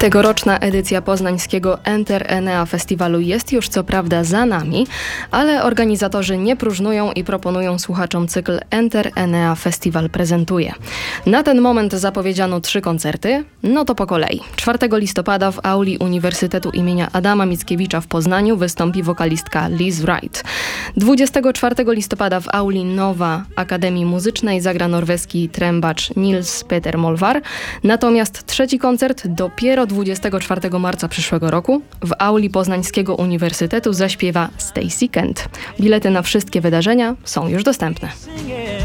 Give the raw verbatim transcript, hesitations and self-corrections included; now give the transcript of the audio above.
Tegoroczna edycja poznańskiego Enter Enea Festiwalu jest już co prawda za nami, ale organizatorzy nie próżnują i proponują słuchaczom cykl Enter Enea Festiwal prezentuje. Na ten moment zapowiedziano trzy koncerty, no to po kolei. czwartego listopada w auli Uniwersytetu imienia Adama Mickiewicza w Poznaniu wystąpi wokalistka Liz Wright. dwudziestego czwartego listopada w auli Nowa Akademii Muzycznej zagra norweski trębacz Nils Peter Molvar, natomiast trzeci koncert dopiero dwudziestego czwartego marca przyszłego roku w auli Poznańskiego Uniwersytetu zaśpiewa Stacey Kent. Bilety na wszystkie wydarzenia są już dostępne.